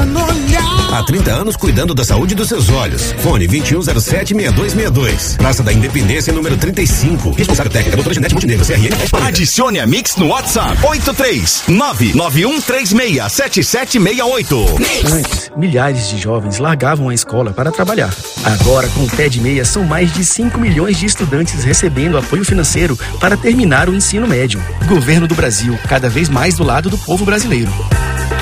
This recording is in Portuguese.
no olhar. Há 30 anos cuidando da saúde dos seus olhos. Fone 2107-6262. Praça da Independência, número 35. Responsável técnica, doutora Janete Montenegro, CRN. Adicione a Mix no WhatsApp 83991367768. Antes, milhares de jovens largavam a escola para trabalhar. Agora, com o Pé de Meia, são mais de 5 milhões de estudantes recebendo apoio financeiro para terminar o ensino médio. Governo do Brasil, cada vez mais do lado do povo brasileiro.